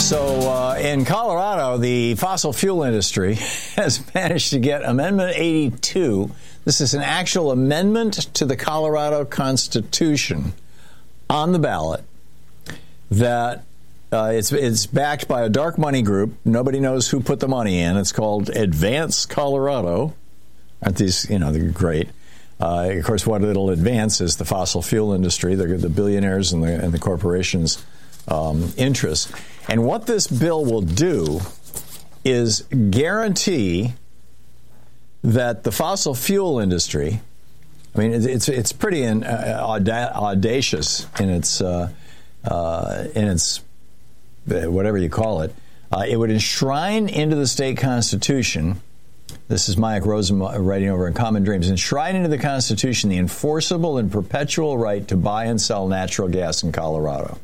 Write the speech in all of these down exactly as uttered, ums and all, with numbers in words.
So uh, in Colorado, the fossil fuel industry has managed to get Amendment eighty-two. This is an actual amendment to the Colorado Constitution on the ballot that uh, it's it's backed by a dark money group. Nobody knows who put the money in. It's called Advance Colorado. Aren't these, you know, they're great. Uh, of course, what it'll advance is the fossil fuel industry, the, the billionaires and the, and the corporations' um, interests. And what this bill will do is guarantee that the fossil fuel industry, I mean, it's it's pretty in, uh, audacious in its uh, uh, in its whatever you call it. Uh, it would enshrine into the state constitution. This is Mayak Rosen writing over in Common Dreams. Enshrine into the Constitution the enforceable and perpetual right to buy and sell natural gas in Colorado.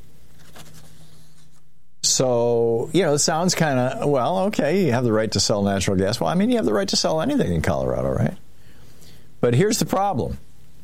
So, you know, it sounds kind of, well, okay, you have the right to sell natural gas. Well, I mean, you have the right to sell anything in Colorado, right? But here's the problem.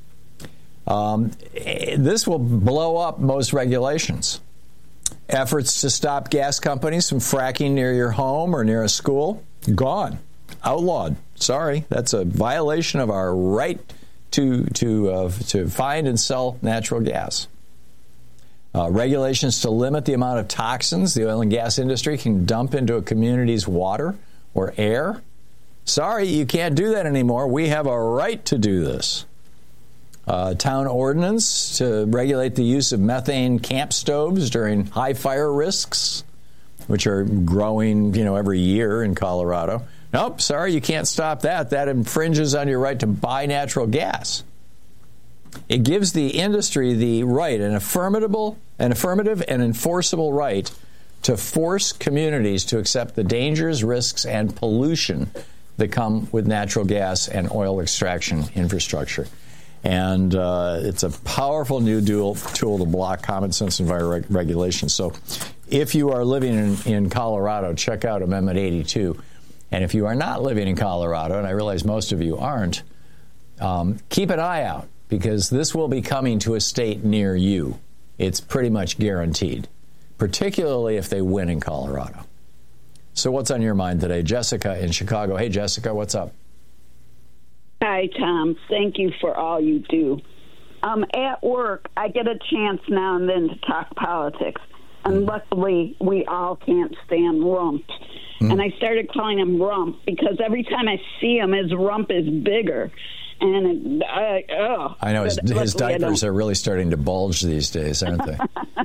Um, this will blow up most regulations. Efforts to stop gas companies from fracking near your home or near a school, gone. Outlawed. Sorry, that's a violation of our right to to uh, to find and sell natural gas. Uh, regulations to limit the amount of toxins the oil and gas industry can dump into a community's water or air. Sorry, you can't do that anymore. We have a right to do this. Uh, town ordinance to regulate the use of methane camp stoves during high fire risks, which are growing, you know, every year in Colorado. Nope, sorry, you can't stop that. That infringes on your right to buy natural gas. It gives the industry the right, an affirmative, an affirmative and enforceable right to force communities to accept the dangers, risks, and pollution that come with natural gas and oil extraction infrastructure. And uh, it's a powerful new dual tool to block common sense environmental regulations. So if you are living in, in Colorado, check out Amendment eighty-two. And if you are not living in Colorado, and I realize most of you aren't, um, keep an eye out, because this will be coming to a state near you. It's pretty much guaranteed, particularly if they win in Colorado. So what's on your mind today? Jessica in Chicago. Hey, Jessica, what's up? Hi, Tom. Thank you for all you do. Um, at work, I get a chance now and then to talk politics. And luckily, we all can't stand Rump. Mm. And I started calling him Rump because every time I see him, his rump is bigger. And I, oh, I know his, his diapers are really starting to bulge these days, aren't they?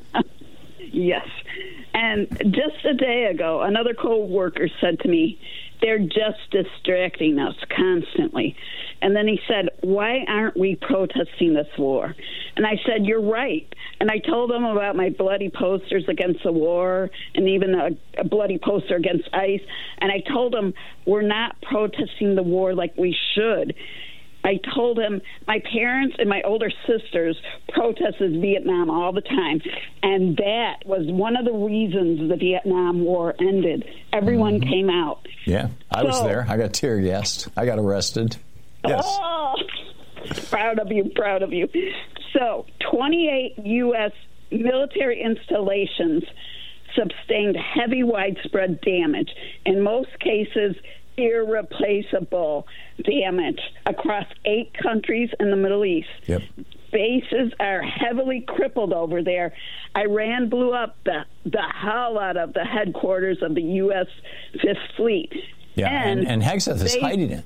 Yes. And just a day ago, another co-worker said to me, they're just distracting us constantly. And then he said, why aren't we protesting this war? And I said, you're right. And I told him about my bloody posters against the war and even a, a bloody poster against ICE. And I told him we're not protesting the war like we should. I told him my parents and my older sisters protested Vietnam all the time, and that was one of the reasons the Vietnam War ended. Everyone mm-hmm. came out. Yeah, I so, was there. I got tear gassed. I got arrested. Yes. Oh, proud of you, proud of you. So twenty-eight U S military installations sustained heavy widespread damage, in most cases irreplaceable damage, across eight countries in the Middle East. Yep. Bases are heavily crippled over there. Iran blew up the, the hell out of the headquarters of the U S Fifth Fleet. Yeah, and, and, and Hegseth is hiding it.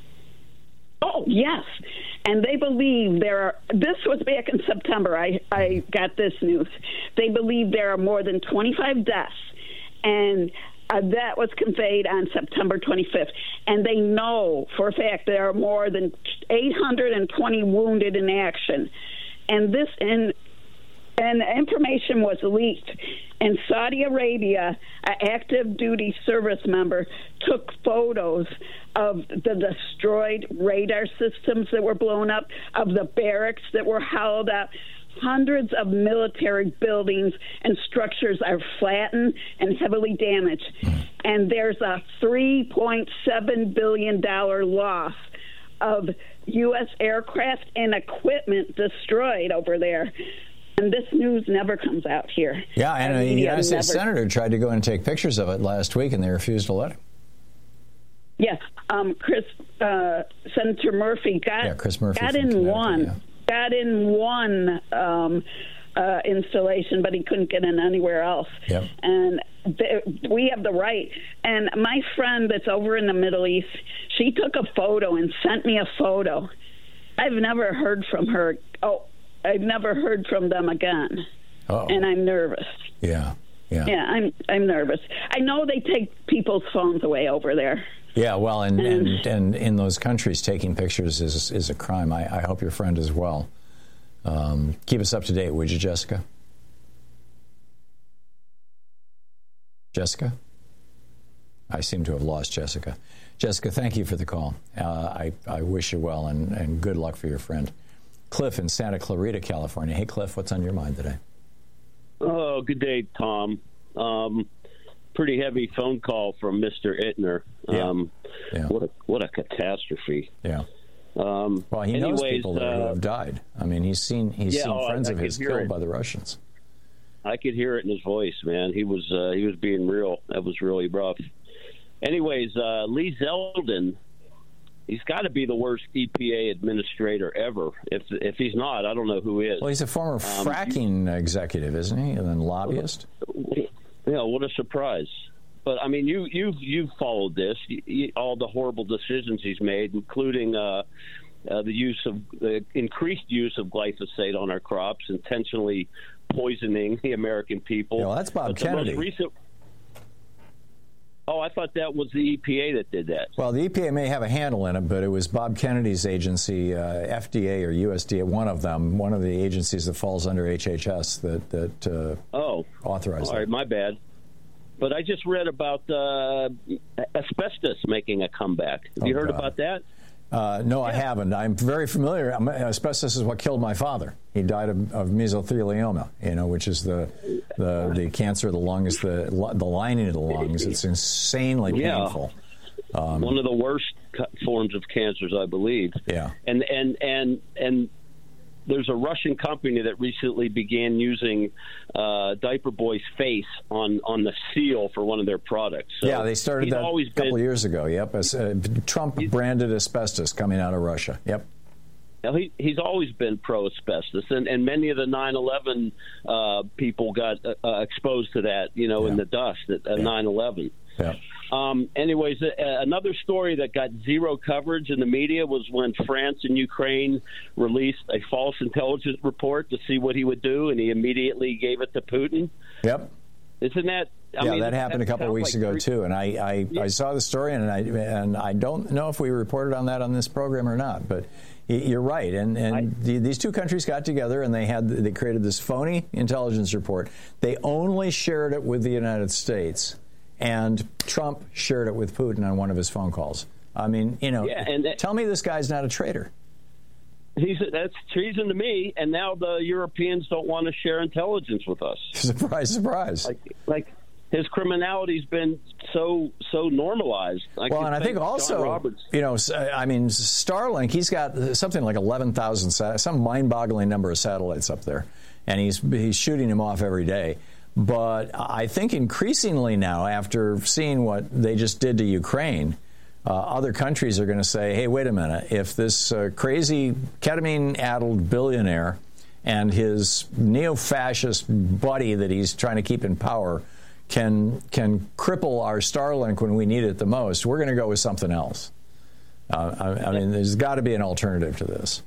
Oh, yes. And they believe there are, this was back in September, I, I got this news. They believe there are more than twenty-five deaths, and uh, that was conveyed on September twenty-fifth. And they know for a fact there are more than eight hundred twenty wounded in action. And this, and, and information was leaked. In Saudi Arabia, an active duty service member took photos of the destroyed radar systems that were blown up, of the barracks that were hollowed out. Hundreds of military buildings and structures are flattened and heavily damaged. And there's a three point seven billion dollars loss of U S aircraft and equipment destroyed over there. And this news never comes out here. Yeah, and a United States never... senator tried to go and take pictures of it last week, and they refused to let him. Yes, um, Chris, uh, Senator Murphy got yeah, Chris Murphy got in one, yeah. got in one um, uh, installation, but he couldn't get in anywhere else. Yep. And they, we have the right. And my friend that's over in the Middle East, she took a photo and sent me a photo. I've never heard from her. Oh, I've never heard from them again. Uh-oh. And I'm nervous. Yeah, yeah. Yeah, I'm I'm nervous. I know they take people's phones away over there. Yeah, well, and, and, and in those countries, taking pictures is is a crime. I, I hope your friend is well. Um, keep us up to date, would you, Jessica? Jessica? I seem to have lost Jessica. Jessica, thank you for the call. Uh, I, I wish you well, and, and good luck for your friend. Cliff in Santa Clarita, California. Hey, Cliff, what's on your mind today? Oh, good day, Tom. Um, pretty heavy phone call from Mister Ittner. Yeah. Um, yeah. What a what a catastrophe. Yeah. Um, well, he anyways, knows people there uh, who have died. I mean, he's seen he's yeah, seen oh, friends I, of I his killed it. by the Russians. I could hear it in his voice, man. He was uh, he was being real. That was really rough. Anyways, uh, Lee Zeldin, he's got to be the worst E P A administrator ever. If if he's not, I don't know who is. Well, he's a former um, fracking you, executive, isn't he? And then lobbyist. Yeah, what a surprise. But I mean, you you've you've followed this, you, you, all the horrible decisions he's made, including uh, uh, the use of the increased use of glyphosate on our crops, intentionally poisoning the American people. Yeah, well, that's Bob but Kennedy. Recent... Oh, I thought that was the E P A that did that. Well, the E P A may have a handle in it, but it was Bob Kennedy's agency, uh, F D A or U S D A, one of them, one of the agencies that falls under H H S that that uh, oh authorized. All right, that. my bad. But I just read about uh, asbestos making a comeback. Have oh, you heard God. about that? Uh, no, yeah. I haven't. I'm very familiar. Asbestos is what killed my father. He died of, of mesothelioma, you know, which is the the, the cancer of the lungs, the the lining of the lungs. It's insanely painful. Yeah. Um, One of the worst forms of cancers, I believe. Yeah. And and and and there's a Russian company that recently began using uh, Diaper Boy's face on, on the seal for one of their products. So yeah, they started that a couple of years ago. Yep, As, uh, Trump branded asbestos coming out of Russia. Yep. Now, he, he's always been pro-asbestos, and, and many of the nine eleven uh, people got uh, exposed to that, you know, yeah. in the dust at uh, yeah. nine eleven. Yeah. Um, anyways, uh, another story that got zero coverage in the media was when France and Ukraine released a false intelligence report to see what he would do, and he immediately gave it to Putin. Yep. Isn't that? I yeah, mean, that happened that a couple of weeks like ago three, too, and I I, yeah. I saw the story, and I and I don't know if we reported on that on this program or not, but you're right. And and I, the, these two countries got together, and they had they created this phony intelligence report. They only shared it with the United States. And Trump shared it with Putin on one of his phone calls. I mean, you know, yeah, and that, tell me this guy's not a traitor. He's that's treason to me. And now the Europeans don't want to share intelligence with us. Surprise, surprise. Like, like his criminality's been so so normalized. I well, and I think also, you know, I mean, Starlink, he's got something like eleven thousand, some mind-boggling number of satellites up there, and he's he's shooting them off every day. But I think increasingly now, after seeing what they just did to Ukraine, uh, other countries are going to say, hey, wait a minute, if this uh, crazy ketamine-addled billionaire and his neo-fascist buddy that he's trying to keep in power can can cripple our Starlink when we need it the most, we're going to go with something else. Uh, I, I mean, there's got to be an alternative to this.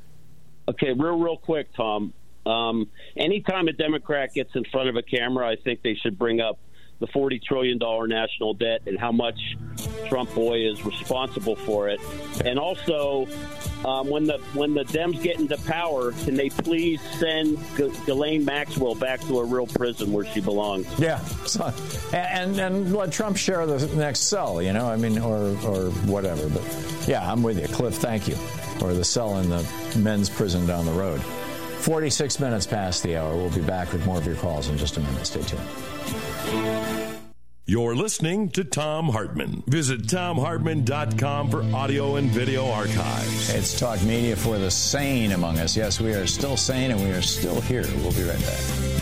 Okay, real, real quick, Tom. Um, anytime a Democrat gets in front of a camera, I think they should bring up the forty trillion dollars national debt and how much Trump boy is responsible for it. And also, um, when the when the Dems get into power, can they please send G- Ghislaine Maxwell back to a real prison where she belongs? Yeah, so, and and let Trump share the next cell, you know, I mean, or or whatever. But yeah, I'm with you, Cliff. Thank you. Or the cell in the men's prison down the road. forty-six minutes past the hour. We'll be back with more of your calls in just a minute. Stay tuned. You're listening to Thom Hartmann. Visit thom hartmann dot com for audio and video archives. It's Talk Media for the sane among us. Yes, we are still sane and we are still here. We'll be right back.